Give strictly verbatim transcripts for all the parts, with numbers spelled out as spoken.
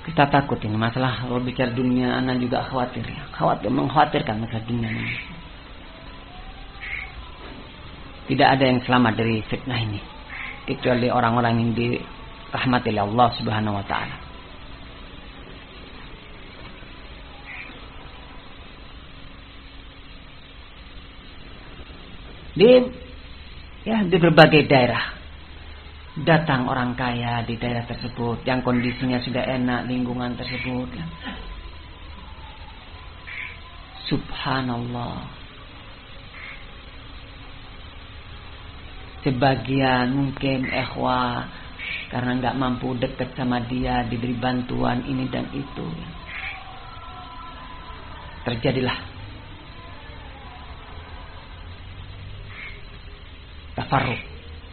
Kita takut ini masalah kalau bicara dunia, anak juga khawatir ya. Khawatir, mengkhawatirkan masalah dunia ini. Tidak ada yang selamat dari fitnah ini kecuali orang-orang yang dirahmati oleh Allah Subhanahu wa taala. Di ya di berbagai daerah datang orang kaya di daerah tersebut yang kondisinya sudah enak, lingkungan tersebut ya. Subhanallah, sebagian mungkin ikhwah karena nggak mampu dekat sama dia, diberi bantuan ini dan itu ya. Terjadilah tafarruq,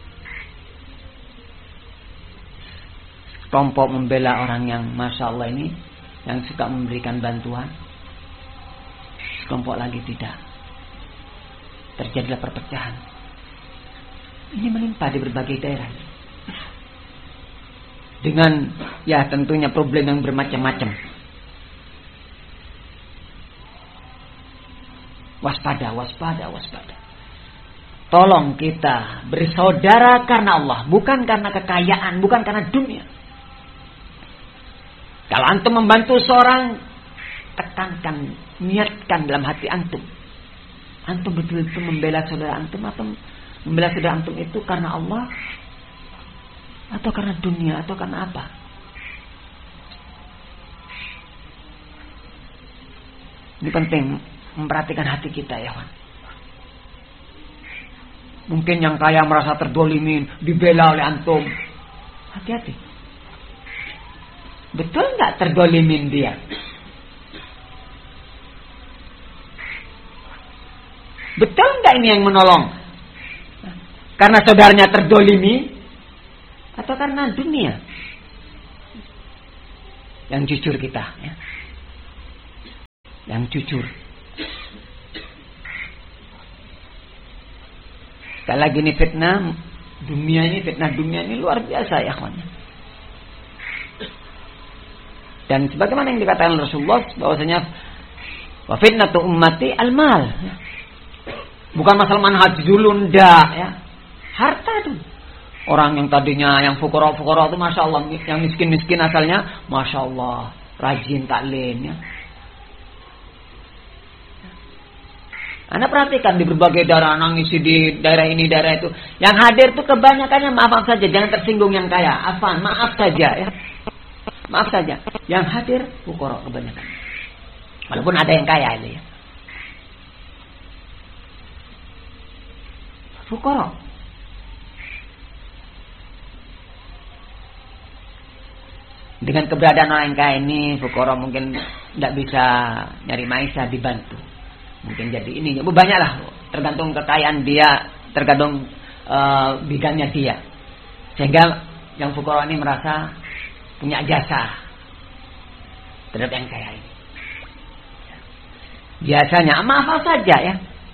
kelompok membela orang yang masya Allah ini, yang suka memberikan bantuan, kelompok lagi tidak. Terjadilah perpecahan. Ini menimpa di berbagai daerah dengan ya tentunya problem yang bermacam-macam. Waspada, waspada, waspada. Tolong kita bersaudara karena Allah, bukan karena kekayaan, bukan karena dunia. Kalau antum membantu seorang, tekankan, niatkan dalam hati antum. Antum betul-betul membela saudara antum atau membela saudara antum itu karena Allah atau karena dunia atau karena apa? Ini penting memperhatikan hati kita ya, kawan. Mungkin yang kaya merasa terdolimin, dibela oleh antum. Hati-hati. Betul nggak terdolimin dia? Betul nggak ini yang menolong? Karena saudaranya terdolimi atau karena dunia? Yang jujur kita, ya. Yang jujur. Sekali lagi ini fitnah dunia ini, fitnah dunia ini luar biasa ya kawan. Dan sebagaimana yang dikatakan Rasulullah bahwasanya wa fitnatu ummati al-mal. Bukan masalah manhaj dulu ndak ya. Harta itu. Orang yang tadinya yang fuqara-fuqara itu masya Allah, yang miskin-miskin asalnya masya Allah rajin taklim ya. Anda perhatikan di berbagai daerah, nangis di daerah ini, daerah itu. Yang hadir itu kebanyakannya maaf saja, jangan tersinggung yang kaya. Afan, maaf saja ya. Maaf saja. Yang hadir fuqara kebanyakan. Walaupun ada yang kaya itu ya. Fuqara. Dengan keberadaan orang yang kaya ini, fuqara mungkin tidak bisa nyari maisha, dibantu. Mungkin jadi ini, banyaklah tergantung kekayaan dia, tergantung uh, bidangnya dia. Sehingga yang fuqara ini merasa punya jasa terhadap yang kaya ini. Biasanya maaf saja ya,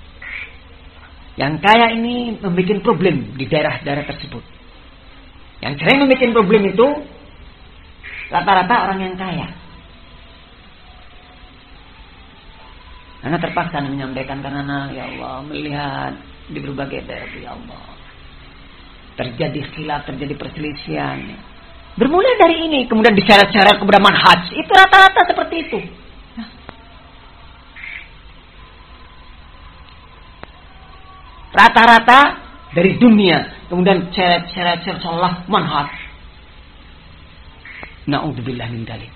yang kaya ini membuat problem di daerah-daerah tersebut. Yang sering membuat problem itu rata-rata orang yang kaya. Karena terpaksa menyampaikan karena ya Allah melihat di berbagai daerah ya Allah terjadi khilaf, terjadi perselisihan. Bermula dari ini, kemudian diseret-seret kepada manhaj. Itu rata-rata seperti itu. Nah. Rata-rata dari dunia, kemudian seret-seret seolah manhaj. Na'udzubillah min dzalik.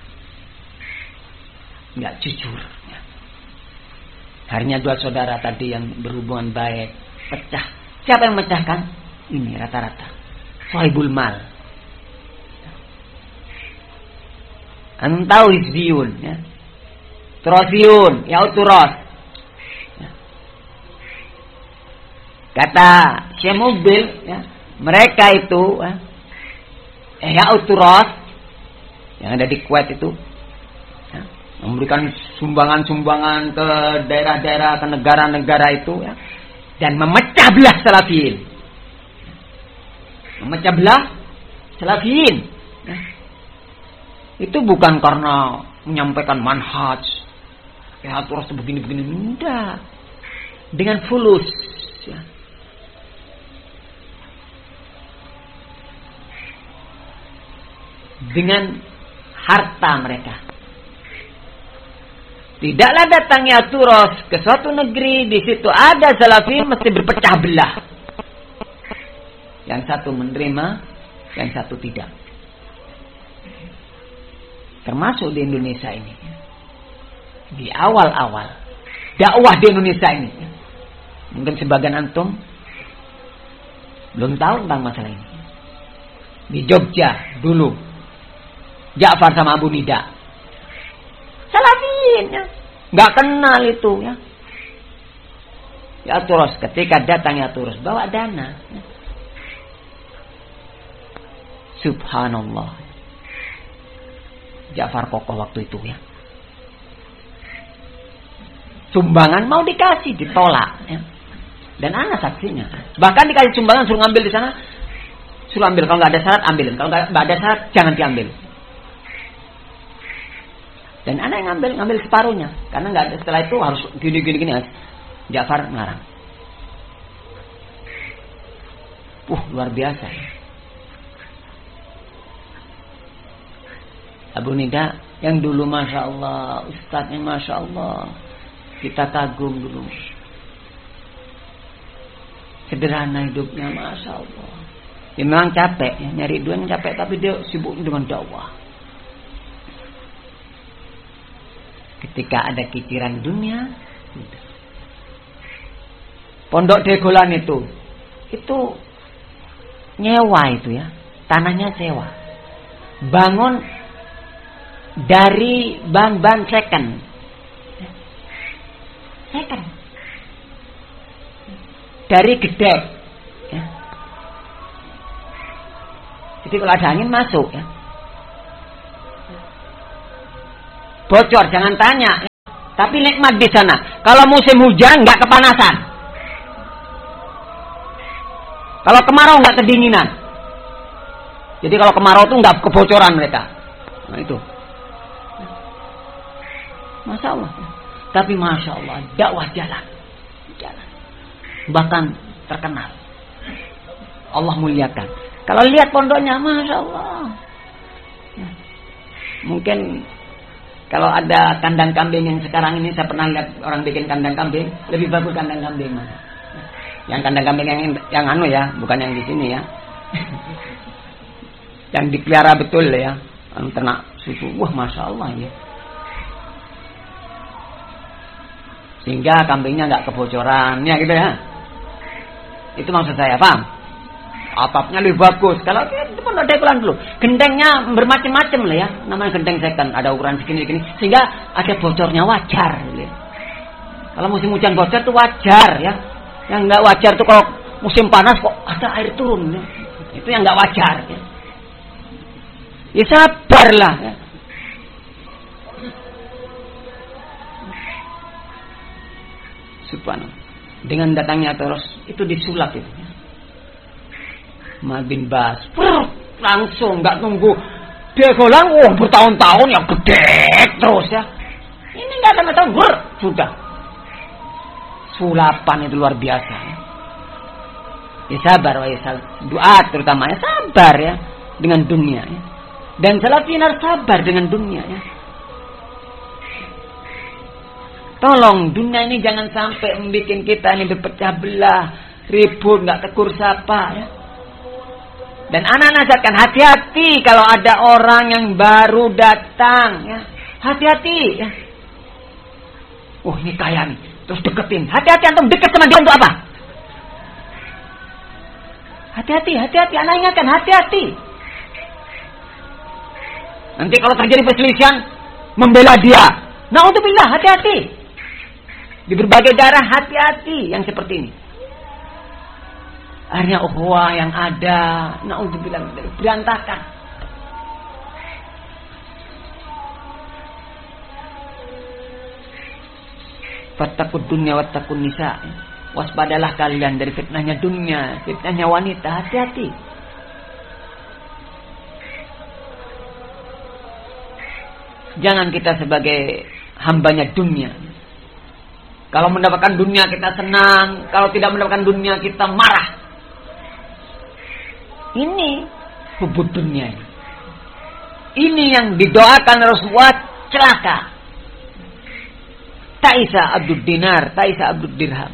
Enggak jujur. Harinya dua saudara tadi yang berhubungan baik pecah. Siapa yang memecahkan? Ini rata-rata sahibul mal. Anda tahu hizbiyun ya. Turasiyun, yauturas. Ya. Kata Syekh Mubil ya, mereka itu ya, eh yauturas yang ada di Kuwait itu ya, memberikan sumbangan-sumbangan ke daerah-daerah, ke negara-negara itu ya, dan memecah belah salafiyin. Memecah belah salafiyin. Ya. Itu bukan karena menyampaikan manhaj, ya terus begini-begini, enggak. Dengan fulus, ya. Dengan harta mereka. Tidaklah datangnya turos ke suatu negeri, di situ ada salafin mesti berpecah belah. Yang satu menerima, yang satu tidak. Termasuk di Indonesia ini. Di awal-awal dakwah di Indonesia ini. Mungkin sebagian antum belum tahu tentang masalah ini. Di Jogja dulu, Ja'far sama Abu Nida, salafin, ya. Nggak kenal itu, ya. Ya terus ketika datang ya terus bawa dana, ya. Subhanallah, Ja'far kokoh waktu itu, ya. Sumbangan mau dikasih, ditolak, ya. Dan anak saksinya. Bahkan dikasih sumbangan suruh ngambil di sana, suruh ambil. Kalau nggak ada syarat ambil, kalau nggak ada syarat jangan diambil. Dan anak yang ngambil, ngambil separuhnya. Karena nggak ada, setelah itu harus gini-gini gini. Ja'far ngarang. Uh, luar biasa. Abu Nida yang dulu Masya Allah, Ustadznya Masya Allah, kita kagum dulu. Sederhana hidupnya Masya Allah. Ya memang capek, ya. Nyari duit capek, tapi dia sibuk dengan dakwah. Ketika ada kikiran dunia, Pondok Degolan itu, itu nyewa itu, ya, tanahnya sewa, bangun dari ban-ban second, second, dari gedek, ya. Jadi kalau ada angin masuk, ya. Bocor, jangan tanya. Tapi nikmat di sana. Kalau musim hujan nggak kepanasan. Kalau kemarau nggak kedinginan. Jadi kalau kemarau tuh nggak kebocoran mereka. Nah itu. Masya Allah. Tapi Masya Allah, dakwah jalan. Jalan. Bahkan terkenal. Allah muliakan. Kalau lihat pondoknya, Masya Allah. Mungkin kalau ada kandang kambing yang sekarang ini, saya pernah lihat orang bikin kandang kambing, lebih bagus kandang kambing mana? Yang kandang kambing yang yang anu ya, bukan yang di sini ya. Yang dipelihara betul ya, ternak susu. Wah, Masya Allah ya. Sehingga kambingnya nggak kebocoran, ya gitu ya. Itu maksud saya, paham? Atapnya lebih bagus. Kalau itu pun ada ukuran dulu. Gendengnya bermacam-macam lah ya. Namanya gendeng second. Ada ukuran segini-segini. Sehingga ada bocornya wajar. Ya. Kalau musim hujan bocor itu wajar ya. Yang nggak wajar itu kalau musim panas kok ada air turun. Ya. Itu yang nggak wajar. Ya, ya sabarlah. Ya. Subhanallah. Dengan datangnya terus itu disulap itu. Ya. Mal bin Bas, langsung nggak tunggu Degolan, wah bertahun-tahun yang gede terus ya. Ini nggak ada tahun, ber, sudah. Sulapan itu luar biasa. Ya, ya sabar, ya doa terutamanya sabar ya dengan dunia. Ya. Dan salafin harus sabar dengan dunia. Ya. Tolong dunia ini jangan sampai membuat kita ini berpecah belah, ribut, nggak tegur sapa. Ya. Dan anak nasihatkan hati-hati kalau ada orang yang baru datang, ya. Hati-hati, ya. Oh, ini kaya nih, terus deketin. Hati-hati antum deket sama dia untuk apa? Hati-hati, hati-hati, anak ingatkan, hati-hati. Nanti kalau terjadi perselisihan, membela dia. Na'udzubillah, hati-hati. Di berbagai daerah hati-hati yang seperti ini. Akhirnya ukhuwah yang ada, na'udzubillah, berantakan. Fattaqud dunya wattaqun nisa. Waspadalah kalian dari fitnahnya dunia, fitnahnya wanita, hati-hati. Jangan kita sebagai hambanya dunia. Kalau mendapatkan dunia kita senang, kalau tidak mendapatkan dunia kita marah. Ini hubud dunia. Ini yang didoakan Rasulullah, celaka. Taisa abdud dinar, taisa abdud dirham.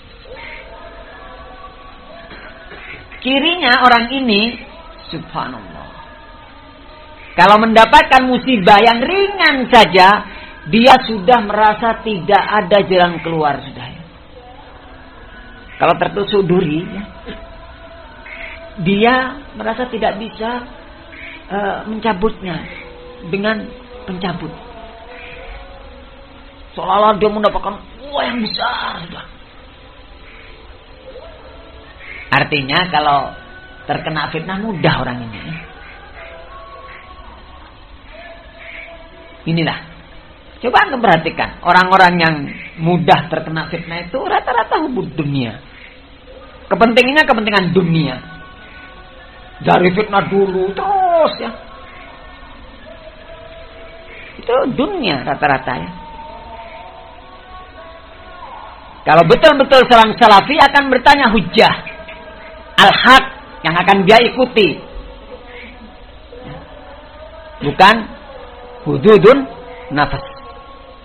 Cirinya orang ini, subhanallah, kalau mendapatkan musibah yang ringan saja, dia sudah merasa tidak ada jalan keluar sudah. Kalau tertusuk duri, ya, dia merasa tidak bisa uh, mencabutnya dengan pencabut. Seolah-olah dia mendapatkan uang yang besar sudah. Artinya kalau terkena fitnah mudah orang ini. Inilah. Coba anda perhatikan. Orang-orang yang mudah terkena fitnah itu rata-rata hubud dunia. Kepentingannya kepentingan dunia. Dari fitnah dulu terus ya. Itu dunia rata-rata ya. Kalau betul-betul seorang salafi akan bertanya hujjah. Al-haq yang akan dia ikuti. Bukan hududun nafas.